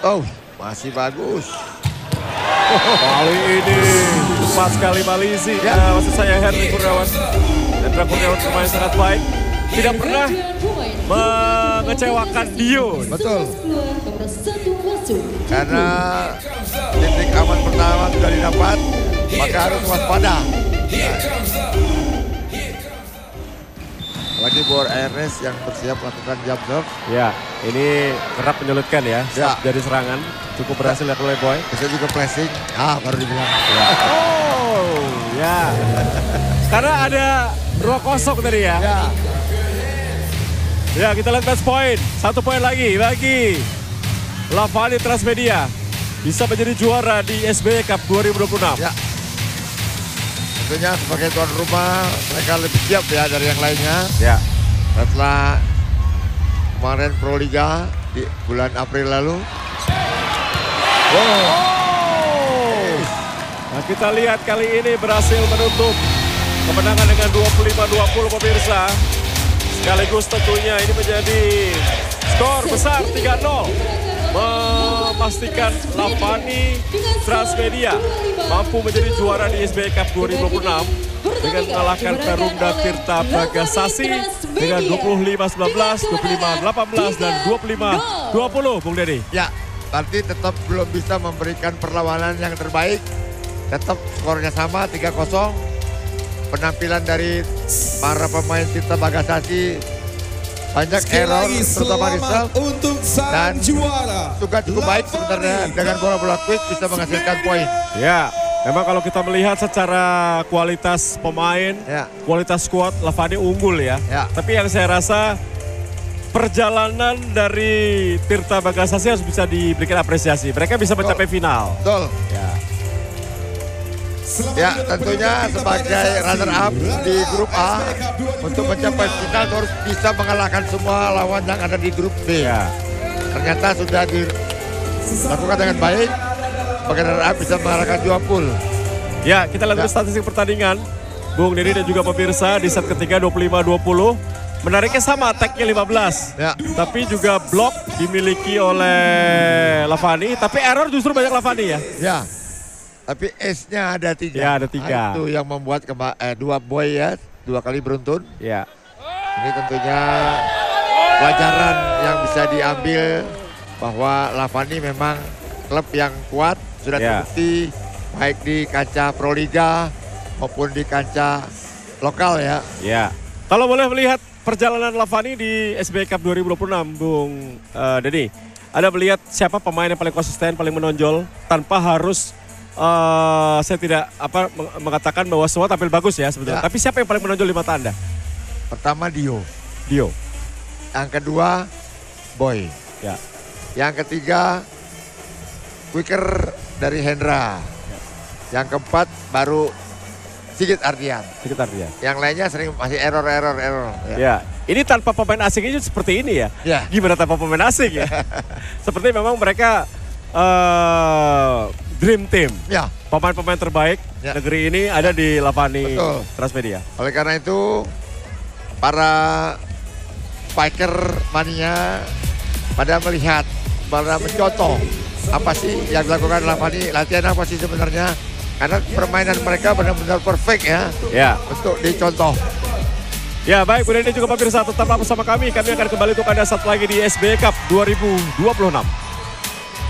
Oh, masih bagus. Kali ini cepat sekali Malizi. Ya. Maksud saya Henry Kurniawan. Hendra Kurniawan bermain sangat baik. Tidak pernah mengecewakan Dio. Betul. Karena titik aman pertama sudah didapat, maka harus waspada. Lagi Bor Ernest yang bersiap melakukan jump serve. Ya, ini kerap menyulitkan ya. Ya. Dari serangan cukup berhasil lihat oleh Boy. Bisa juga flashing. Baru dibilang. Ya. Oh, ya. Karena ada ruang kosong tadi ya. Ya. Ya, kita lihat match point. 1 poin lagi bagi Lavani Transmedia. Bisa menjadi juara di SBY Cup 2026. Ya. Tentunya sebagai tuan rumah mereka lebih siap ya dari yang lainnya. Ya. Setelah kemarin Pro Liga di bulan April lalu. Oh. Nah, kita lihat kali ini berhasil menutup kemenangan dengan 25-20 pemirsa. Sekaligus tentunya ini menjadi skor besar 3-0. Memastikan Lavani Transmedia mampu menjadi juara di SBY Cup 2026 dengan mengalahkan Perumda Tirta Bagasasi dengan 25-19, 25-18 dan 25-20, Bung Deddy. Ya, tapi tetap belum bisa memberikan perlawanan yang terbaik. Tetap skornya sama 3-0. Penampilan dari para pemain Tirta Bagasasi banyak error, terutama reserve, untuk sang dan juara juga cukup baik sebenarnya dengan bola-bola quick bisa menghasilkan poin. Ya, memang kalau kita melihat secara kualitas pemain, Ya. kualitas squad, Lavani unggul ya. Ya. Tapi yang saya rasa perjalanan dari Tirta Bagasasi harus bisa diberikan apresiasi. Mereka bisa mencapai final. Betul. Ya. Ya, tentunya sebagai runner up di grup A untuk mencapai final harus bisa mengalahkan semua lawan yang ada di grup B. Ya. Ternyata sudah dilakukan dengan baik. Sebagai runner up bisa mengalahkan 2 pool. Ya, kita lihat Ya. dulu statistik pertandingan. Bung Deddy dan juga pemirsa di set ketiga 25-20. Menariknya sama, tag-nya 15. Ya. Tapi juga blok dimiliki oleh Lavani. Tapi error justru banyak Lavani ya. Ya. Tapi ace-nya ada 3. Ya, ada 3. Itu yang membuat 2 boy ya, 2 kali beruntun. Ya. Ini tentunya pelajaran yang bisa diambil bahwa Lavani memang klub yang kuat, sudah Ya. terbukti baik di kancah Pro Liga maupun di kancah lokal ya. Ya. Kalau boleh melihat perjalanan Lavani di SBY Cup 2026, Bung Deddy. Ada melihat siapa pemain yang paling konsisten, paling menonjol tanpa harus saya tidak mengatakan bahwa semua tampil bagus ya sebetulnya. Ya. Tapi siapa yang paling menonjol di mata Anda? Pertama Dio. Yang kedua Boy. Ya. Yang ketiga Quicker dari Hendra. Yang keempat baru Sigit Ardian. Sekitar dia. Yang lainnya sering masih error. Ya. Ini tanpa pemain asing ini seperti ini ya. Ya. Gimana tanpa pemain asing ya? Seperti memang mereka dream team. Ya. Pemain-pemain terbaik Ya. negeri ini ada di Lavani Betul. Transmedia. Oleh karena itu para spiker mania pada melihat, pada mencontoh apa sih yang dilakukan Lavani, latihan apa sih sebenarnya. Karena permainan mereka benar-benar perfect ya Ya. untuk dicontoh. Ya baik, Bu Deddy juga pemirsa tetaplah bersama kami. Kami akan kembali untuk Anda satu lagi di SBY Cup 2026.